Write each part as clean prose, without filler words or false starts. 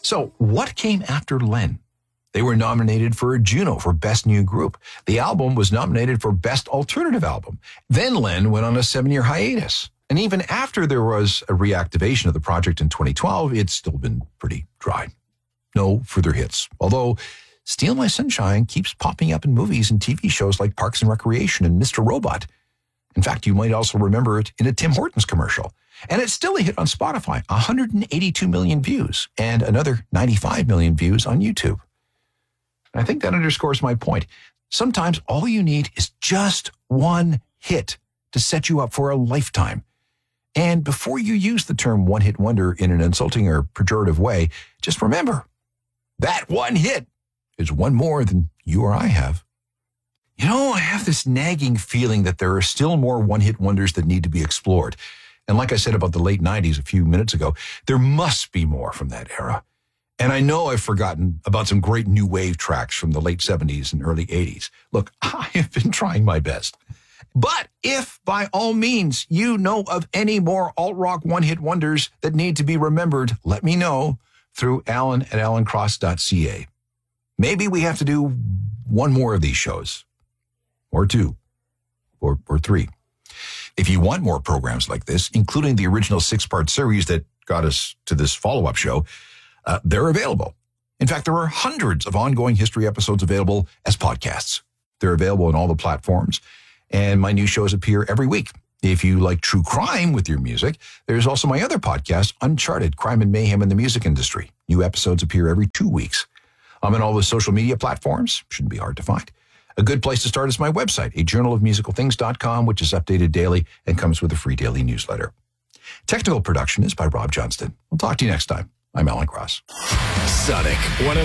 So what came after Len? They were nominated for a Juno for Best New Group. The album was nominated for Best Alternative Album. Then Len went on a 7-year hiatus. And even after there was a reactivation of the project in 2012, it's still been pretty dry. No further hits. Although Steal My Sunshine keeps popping up in movies and TV shows like Parks and Recreation and Mr. Robot. In fact, you might also remember it in a Tim Hortons commercial. And it's still a hit on Spotify, 182 million views and another 95 million views on YouTube. I think that underscores my point. Sometimes all you need is just one hit to set you up for a lifetime. And before you use the term one-hit wonder in an insulting or pejorative way, just remember, that one hit is one more than you or I have. You know, I have this nagging feeling that there are still more one-hit wonders that need to be explored. And like I said about the late 90s a few minutes ago, there must be more from that era. And I know I've forgotten about some great new wave tracks from the late 70s and early 80s. Look, I have been trying my best. But if, by all means, you know of any more alt-rock one-hit wonders that need to be remembered, let me know through alan@alancross.ca. Maybe we have to do one more of these shows, or two, or three. If you want more programs like this, including the original 6-part series that got us to this follow-up show, they're available. In fact, there are hundreds of ongoing history episodes available as podcasts. They're available on all the platforms, and my new shows appear every week. If you like true crime with your music, there's also my other podcast, Uncharted, Crime and Mayhem in the Music Industry. New episodes appear every 2 weeks. I'm on all the social media platforms. Shouldn't be hard to find. A good place to start is my website, ajournalofmusicalthings.com, which is updated daily and comes with a free daily newsletter. Technical production is by Rob Johnston. We'll talk to you next time. I'm Alan Cross. Sonic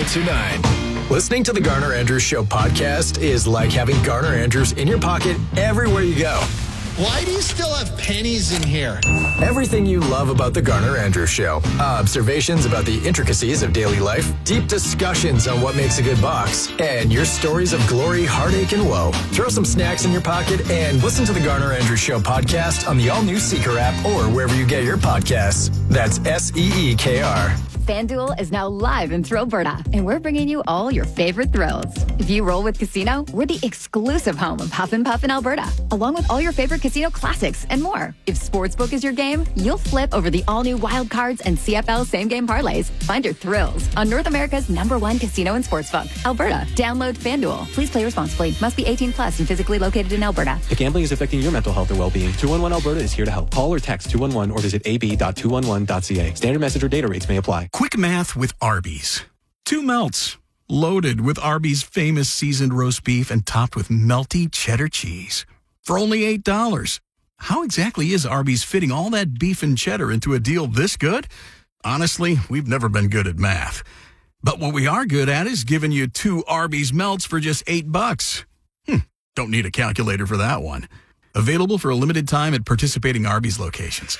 102.9. Listening to the Garner Andrews Show podcast is like having Garner Andrews in your pocket everywhere you go. Why do you still have pennies in here? Everything you love about the Garner Andrews Show. Observations about the intricacies of daily life, deep discussions on what makes a good box, and your stories of glory, heartache, and woe. Throw some snacks in your pocket and listen to the Garner Andrews Show podcast on the all-new Seeker app or wherever you get your podcasts. That's SEEKR. FanDuel is now live in Thrillberta, and we're bringing you all your favorite thrills. If you roll with Casino, we're the exclusive home of Huff and Puff in Alberta, along with all your favorite casino classics and more. If Sportsbook is your game, you'll flip over the all-new Wild Cards and CFL same-game parlays. Find your thrills on North America's #1 casino and sportsbook, Alberta. Download FanDuel. Please play responsibly. Must be 18 plus and physically located in Alberta. If gambling is affecting your mental health or well-being, 211 Alberta is here to help. Call or text 211 or visit ab.211.ca. Standard message or data rates may apply. Quick math with Arby's. 2 melts, loaded with Arby's famous seasoned roast beef and topped with melty cheddar cheese. For only $8. How exactly is Arby's fitting all that beef and cheddar into a deal this good? Honestly, we've never been good at math. But what we are good at is giving you 2 Arby's melts for just $8. Don't need a calculator for that one. Available for a limited time at participating Arby's locations.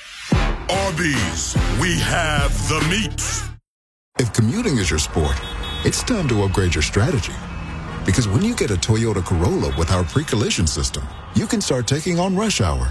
Arby's, we have the meat. If commuting is your sport, it's time to upgrade your strategy. Because when you get a Toyota Corolla with our pre-collision system, you can start taking on rush hour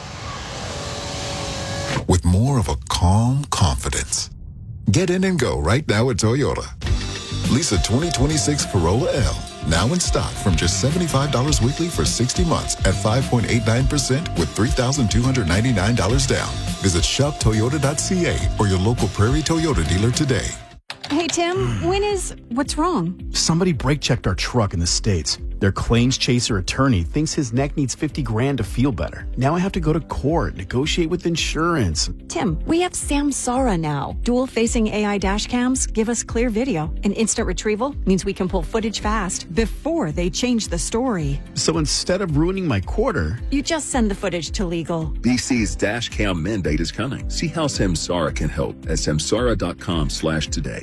with more of a calm confidence. Get in and go right now at Toyota. Lease a 2026 Corolla L, now in stock from just $75 weekly for 60 months at 5.89% with $3,299 down. Visit shoptoyota.ca or your local Prairie Toyota dealer today. Hey, Tim, what's wrong? Somebody brake checked our truck in the States. Their claims chaser attorney thinks his neck needs $50,000 to feel better. Now I have to go to court, negotiate with insurance. Tim, we have Samsara now. Dual-facing AI dash cams give us clear video, and instant retrieval means we can pull footage fast before they change the story. So instead of ruining my quarter, you just send the footage to legal. BC's dash cam mandate is coming. See how Samsara can help at samsara.com/today.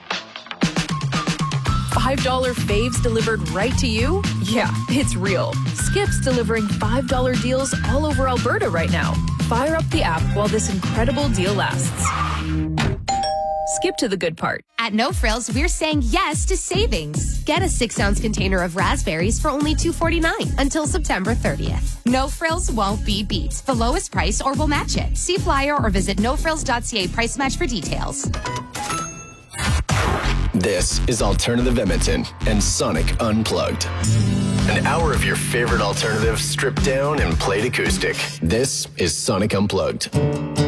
$5 faves delivered right to you? Yeah, it's real. Skip's delivering $5 deals all over Alberta right now. Fire up the app while this incredible deal lasts. Skip to the good part. At No Frills, we're saying yes to savings. Get a 6-ounce container of raspberries for only $2.49 until September 30th. No Frills won't be beat. The lowest price or we'll match it. See flyer or visit nofrills.ca price match for details. This is Alternative Edmonton and Sonic Unplugged. An hour of your favorite alternative stripped down and played acoustic. This is Sonic Unplugged.